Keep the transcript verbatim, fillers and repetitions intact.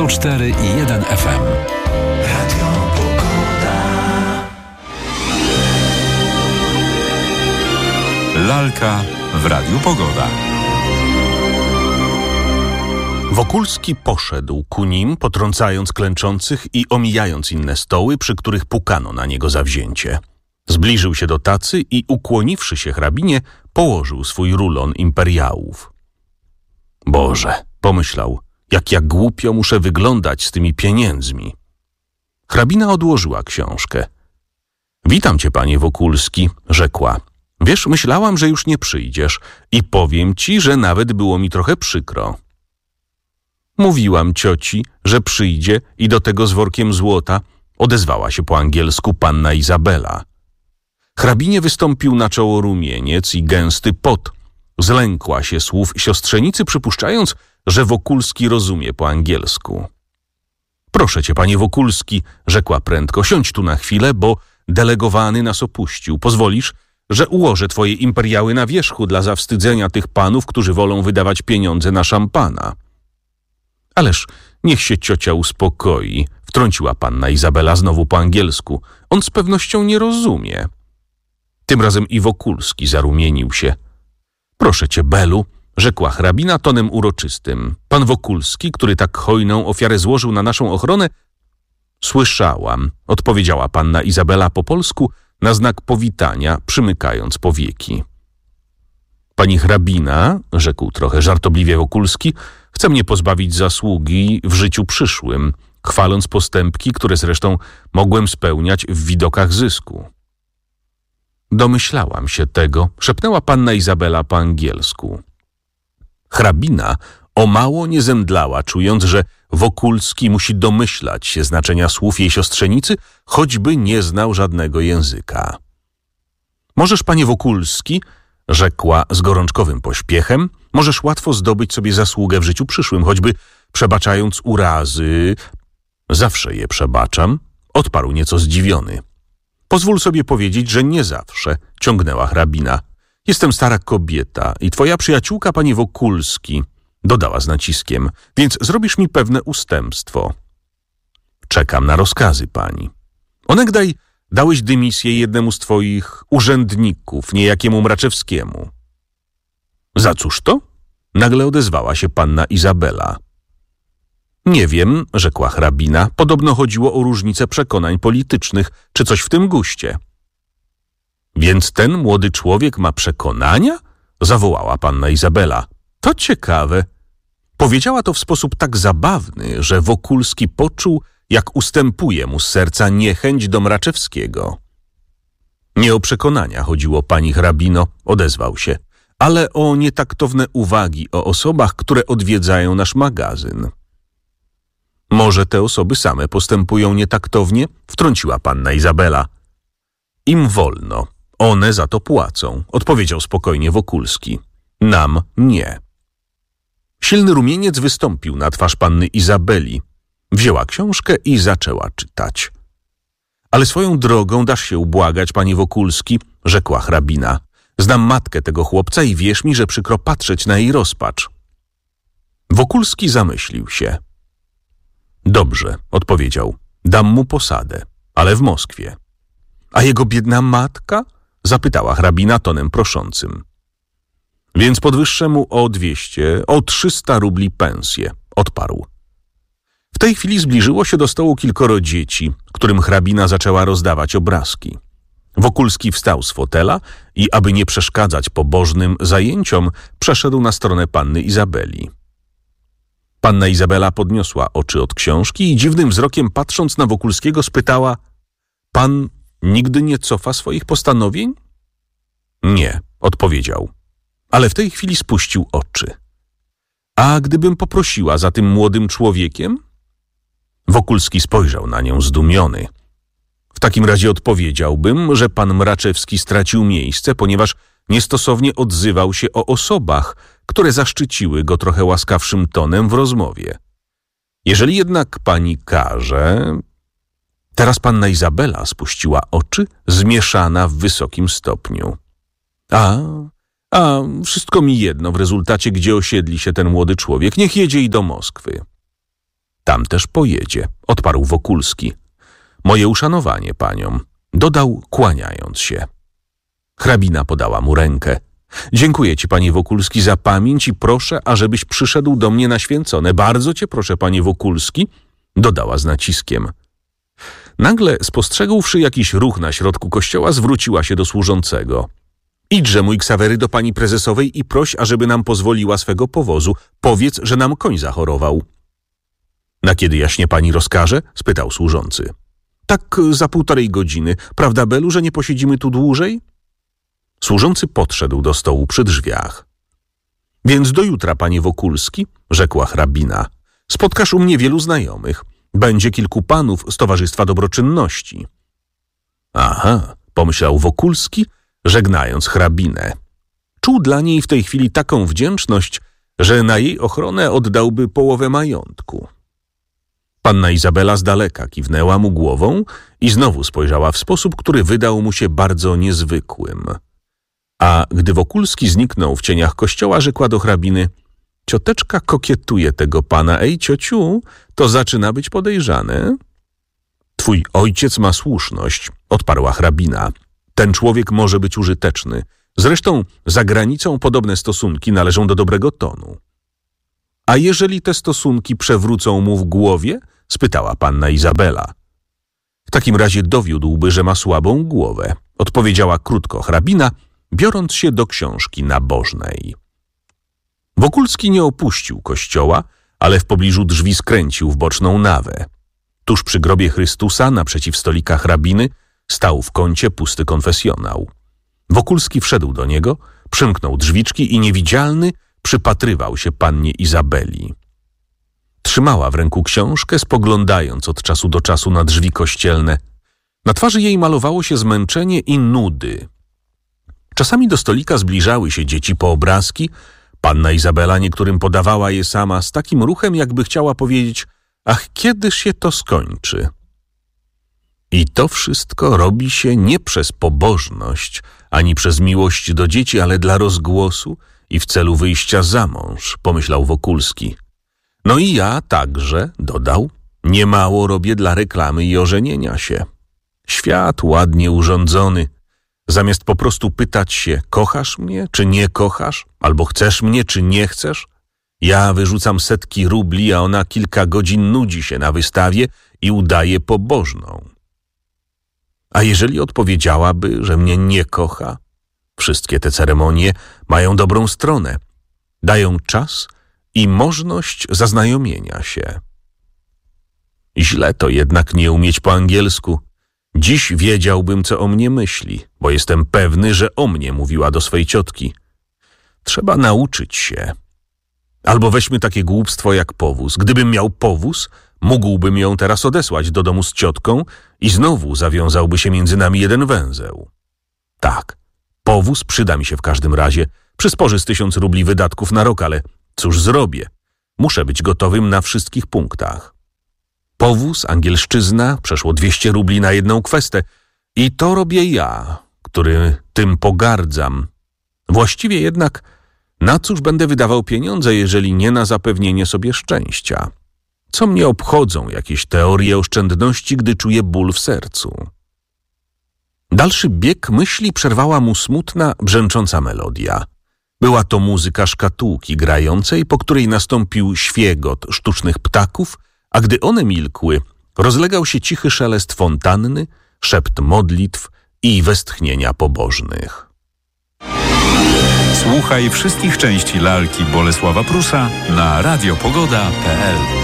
sto cztery i jeden F M. Radio Pogoda. Lalka w Radiu Pogoda. Wokulski poszedł ku nim, potrącając klęczących i omijając inne stoły, przy których pukano na niego zawzięcie. Zbliżył się do tacy i, ukłoniwszy się hrabinie, położył swój rulon imperiałów. Boże, pomyślał, jak ja głupio muszę wyglądać z tymi pieniędzmi. Hrabina odłożyła książkę. Witam cię, panie Wokulski, rzekła. Wiesz, myślałam, że już nie przyjdziesz i powiem ci, że nawet było mi trochę przykro. Mówiłam cioci, że przyjdzie i do tego z workiem złota, odezwała się po angielsku panna Izabela. Hrabinie wystąpił na czoło rumieniec i gęsty pot. Zlękła się słów siostrzenicy, przypuszczając, że Wokulski rozumie po angielsku. Proszę cię, panie Wokulski, rzekła prędko, siądź tu na chwilę, bo delegowany nas opuścił. Pozwolisz, że ułożę twoje imperiały na wierzchu dla zawstydzenia tych panów, którzy wolą wydawać pieniądze na szampana. Ależ niech się ciocia uspokoi, wtrąciła panna Izabela znowu po angielsku. On z pewnością nie rozumie. Tym razem i Wokulski zarumienił się. Proszę cię, Belu, rzekła hrabina tonem uroczystym. Pan Wokulski, który tak hojną ofiarę złożył na naszą ochronę? Słyszałam, odpowiedziała panna Izabela po polsku, na znak powitania, przymykając powieki. Pani hrabina, rzekł trochę żartobliwie Wokulski, chce mnie pozbawić zasługi w życiu przyszłym, chwaląc postępki, które zresztą mogłem spełniać w widokach zysku. Domyślałam się tego, szepnęła panna Izabela po angielsku. Hrabina o mało nie zemdlała, czując, że Wokulski musi domyślać się znaczenia słów jej siostrzenicy, choćby nie znał żadnego języka. Możesz, panie Wokulski, rzekła z gorączkowym pośpiechem, możesz łatwo zdobyć sobie zasługę w życiu przyszłym, choćby przebaczając urazy. Zawsze je przebaczam, odparł nieco zdziwiony. Pozwól sobie powiedzieć, że nie zawsze, ciągnęła hrabina. Jestem stara kobieta i twoja przyjaciółka, panie Wokulski, dodała z naciskiem, więc zrobisz mi pewne ustępstwo. Czekam na rozkazy pani. Onegdaj dałeś dymisję jednemu z twoich urzędników, niejakiemu Mraczewskiemu. Za cóż to? Nagle odezwała się panna Izabela. Nie wiem, rzekła hrabina, podobno chodziło o różnicę przekonań politycznych, czy coś w tym guście. Więc ten młody człowiek ma przekonania? Zawołała panna Izabela. To ciekawe. Powiedziała to w sposób tak zabawny, że Wokulski poczuł, jak ustępuje mu z serca niechęć do Mraczewskiego. Nie o przekonania chodziło, pani hrabino, odezwał się, ale o nietaktowne uwagi o osobach, które odwiedzają nasz magazyn. Może te osoby same postępują nietaktownie? Wtrąciła panna Izabela. Im wolno, one za to płacą, odpowiedział spokojnie Wokulski. Nam nie. Silny rumieniec wystąpił na twarz panny Izabeli. Wzięła książkę i zaczęła czytać. Ale swoją drogą dasz się ubłagać, panie Wokulski, rzekła hrabina. Znam matkę tego chłopca i wierz mi, że przykro patrzeć na jej rozpacz. Wokulski zamyślił się. Dobrze, odpowiedział. Dam mu posadę, ale w Moskwie. A jego biedna matka? Zapytała hrabina tonem proszącym. Więc podwyższę mu o dwieście, o trzysta rubli pensję, odparł. W tej chwili zbliżyło się do stołu kilkoro dzieci, którym hrabina zaczęła rozdawać obrazki. Wokulski wstał z fotela i, aby nie przeszkadzać pobożnym zajęciom, przeszedł na stronę panny Izabeli. Panna Izabela podniosła oczy od książki i dziwnym wzrokiem patrząc na Wokulskiego spytała: Pan nigdy nie cofa swoich postanowień? Nie, odpowiedział, ale w tej chwili spuścił oczy. A gdybym poprosiła za tym młodym człowiekiem? Wokulski spojrzał na nią zdumiony. W takim razie odpowiedziałbym, że pan Mraczewski stracił miejsce, ponieważ niestosownie odzywał się o osobach, które zaszczyciły go trochę łaskawszym tonem w rozmowie. Jeżeli jednak pani każe... Teraz panna Izabela spuściła oczy, zmieszana w wysokim stopniu. A, a, wszystko mi jedno w rezultacie, gdzie osiedli się ten młody człowiek. Niech jedzie i do Moskwy. Tam też pojedzie, odparł Wokulski. Moje uszanowanie paniom, dodał, kłaniając się. Hrabina podała mu rękę. Dziękuję ci, panie Wokulski, za pamięć i proszę, ażebyś przyszedł do mnie na święcone. Bardzo cię proszę, panie Wokulski, dodała z naciskiem. Nagle, spostrzegłszy jakiś ruch na środku kościoła, zwróciła się do służącego. Idźże, mój Ksawery, do pani prezesowej i proś, ażeby nam pozwoliła swego powozu. Powiedz, że nam koń zachorował. Na kiedy jaśnie pani rozkaże? Spytał służący. Tak za półtorej godziny. Prawda, Belu, że nie posiedzimy tu dłużej? Służący podszedł do stołu przy drzwiach. Więc do jutra, panie Wokulski, rzekła hrabina. Spotkasz u mnie wielu znajomych. Będzie kilku panów z Towarzystwa Dobroczynności. Aha, pomyślał Wokulski, żegnając hrabinę. Czuł dla niej w tej chwili taką wdzięczność, że na jej ochronę oddałby połowę majątku. Panna Izabela z daleka kiwnęła mu głową i znowu spojrzała w sposób, który wydał mu się bardzo niezwykłym. A gdy Wokulski zniknął w cieniach kościoła, rzekła do hrabiny: cioteczka kokietuje tego pana. Ej, ciociu, to zaczyna być podejrzane. Twój ojciec ma słuszność, odparła hrabina. Ten człowiek może być użyteczny. Zresztą za granicą podobne stosunki należą do dobrego tonu. A jeżeli te stosunki przewrócą mu w głowie? Spytała panna Izabela. W takim razie dowiódłby, że ma słabą głowę, odpowiedziała krótko hrabina, biorąc się do książki nabożnej. Wokulski nie opuścił kościoła, ale w pobliżu drzwi skręcił w boczną nawę. Tuż przy grobie Chrystusa, naprzeciw stolika hrabiny, stał w kącie pusty konfesjonał. Wokulski wszedł do niego, przymknął drzwiczki i niewidzialny przypatrywał się pannie Izabeli. Trzymała w ręku książkę, spoglądając od czasu do czasu na drzwi kościelne. Na twarzy jej malowało się zmęczenie i nudy. Czasami do stolika zbliżały się dzieci po obrazki. Panna Izabela niektórym podawała je sama z takim ruchem, jakby chciała powiedzieć: ach, kiedy się to skończy? I to wszystko robi się nie przez pobożność, ani przez miłość do dzieci, ale dla rozgłosu i w celu wyjścia za mąż, pomyślał Wokulski. No i ja także, dodał, niemało robię dla reklamy i ożenienia się. Świat ładnie urządzony. Zamiast po prostu pytać się, kochasz mnie, czy nie kochasz, albo chcesz mnie, czy nie chcesz, ja wyrzucam setki rubli, a ona kilka godzin nudzi się na wystawie i udaje pobożną. A jeżeli odpowiedziałaby, że mnie nie kocha? Wszystkie te ceremonie mają dobrą stronę. Dają czas i możliwość zaznajomienia się. Źle to jednak nie umieć po angielsku. Dziś wiedziałbym, co o mnie myśli, bo jestem pewny, że o mnie mówiła do swej ciotki. Trzeba nauczyć się. Albo weźmy takie głupstwo jak powóz. Gdybym miał powóz, mógłbym ją teraz odesłać do domu z ciotką i znowu zawiązałby się między nami jeden węzeł. Tak, powóz przyda mi się w każdym razie. Przysporzy z tysiąc rubli wydatków na rok, ale cóż zrobię? Muszę być gotowym na wszystkich punktach. Powóz, angielszczyzna, przeszło dwieście rubli na jedną kwestę. I to robię ja, który tym pogardzam. Właściwie jednak na cóż będę wydawał pieniądze, jeżeli nie na zapewnienie sobie szczęścia? Co mnie obchodzą jakieś teorie oszczędności, gdy czuję ból w sercu? Dalszy bieg myśli przerwała mu smutna, brzęcząca melodia. Była to muzyka szkatułki grającej, po której nastąpił świegot sztucznych ptaków, a gdy one milkły, rozlegał się cichy szelest fontanny, szept modlitw i westchnienia pobożnych. Słuchaj wszystkich części lalki Bolesława Prusa na radiopogoda kropka pe el.